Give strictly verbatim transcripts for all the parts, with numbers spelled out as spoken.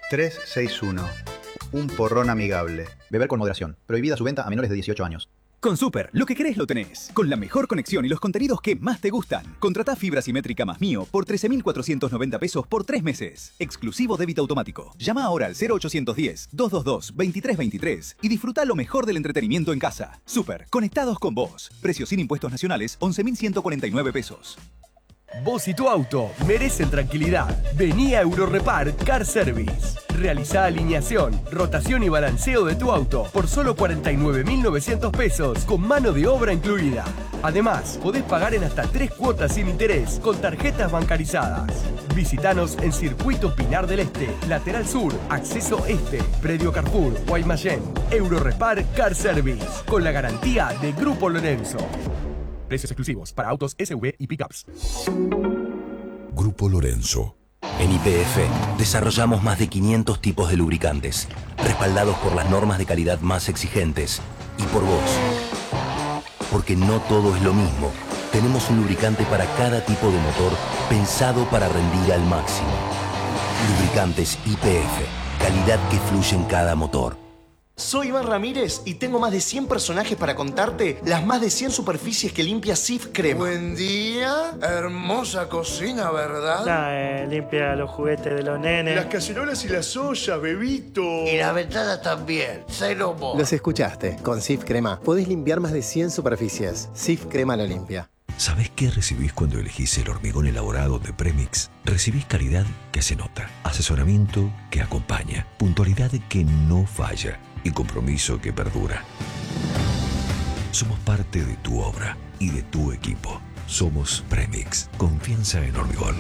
trescientos sesenta y uno. Un porrón amigable. Beber con moderación. Prohibida su venta a menores de dieciocho años. Con Super, lo que querés lo tenés. Con la mejor conexión y los contenidos que más te gustan. Contratá fibra simétrica más Mío por trece mil cuatrocientos noventa pesos por tres meses. Exclusivo débito automático. Llama ahora al cero ochocientos diez, doscientos veintidós, veintitrés veintitrés y disfruta lo mejor del entretenimiento en casa. Super, conectados con vos. Precio sin impuestos nacionales, once mil ciento cuarenta y nueve pesos. Vos y tu auto merecen tranquilidad. Vení a Eurorepar Car Service. Realizá alineación, rotación y balanceo de tu auto por solo cuarenta y nueve mil novecientos pesos con mano de obra incluida. Además, podés pagar en hasta tres cuotas sin interés con tarjetas bancarizadas. Visítanos en Circuito Pinar del Este, Lateral Sur, Acceso Este, Predio Carrefour, Guaymallén. Eurorepar Car Service con la garantía de Grupo Lorenzo. Precios exclusivos para autos S U V y pickups. Grupo Lorenzo. En Y P F desarrollamos más de quinientos tipos de lubricantes, respaldados por las normas de calidad más exigentes y por vos. Porque no todo es lo mismo. Tenemos un lubricante para cada tipo de motor pensado para rendir al máximo. Lubricantes Y P F, calidad que fluye en cada motor. Soy Iván Ramírez y tengo más de cien personajes para contarte las más de cien superficies que limpia Cif Crema. Buen día, hermosa cocina, ¿verdad? Nah, eh, limpia los juguetes de los nenes. Las cacerolas y las ollas, bebito. Y las ventanas también, Celomo. Los escuchaste, con Cif Crema podés limpiar más de cien superficies. Cif Crema lo limpia. ¿Sabés qué recibís cuando elegís el hormigón elaborado de Premix? Recibís calidad que se nota, asesoramiento que acompaña, puntualidad que no falla y compromiso que perdura. Somos parte de tu obra y de tu equipo. Somos Premix. Confianza en hormigón.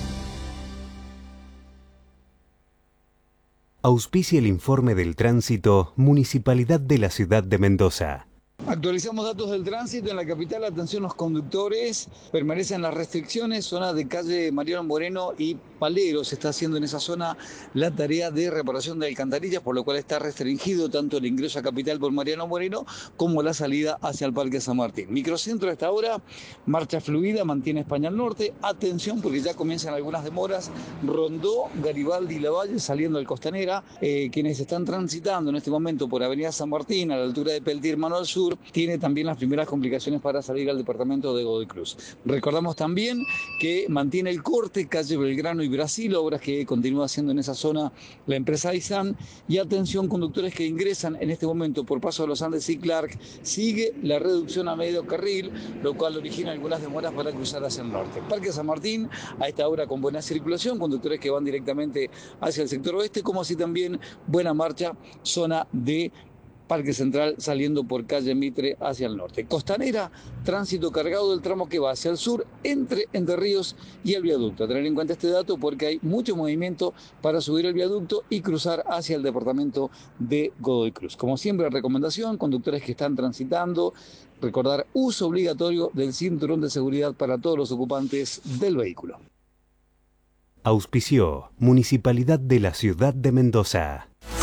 Auspicia el informe del tránsito Municipalidad de la Ciudad de Mendoza. Actualizamos datos del tránsito en la capital. Atención, los conductores. Permanecen las restricciones. Zona de calle Mariano Moreno y Palero. Se está haciendo en esa zona la tarea de reparación de alcantarillas, por lo cual está restringido tanto el ingreso a capital por Mariano Moreno como la salida hacia el Parque San Martín. Microcentro a esta hora, marcha fluida, mantiene España al norte. Atención porque ya comienzan algunas demoras. Rondó, Garibaldi y Lavalle saliendo al Costanera. Eh, quienes están transitando en este momento por Avenida San Martín a la altura de Peltier, mano al sur, tiene también las primeras complicaciones para salir al departamento de Godoy Cruz. Recordamos también que mantiene el corte calle Belgrano y Brasil, obras que continúa haciendo en esa zona la empresa Aizan. Y atención, conductores que ingresan en este momento por Paso de los Andes y Clark, sigue la reducción a medio carril, lo cual origina algunas demoras para cruzar hacia el norte. Parque San Martín a esta hora con buena circulación, conductores que van directamente hacia el sector oeste, como así también buena marcha, zona de Parque Central saliendo por calle Mitre hacia el norte. Costanera, tránsito cargado del tramo que va hacia el sur entre Entre Ríos y el viaducto. A tener en cuenta este dato porque hay mucho movimiento para subir el viaducto y cruzar hacia el departamento de Godoy Cruz. Como siempre, recomendación, conductores que están transitando, recordar uso obligatorio del cinturón de seguridad para todos los ocupantes del vehículo. Auspició Municipalidad de la Ciudad de Mendoza.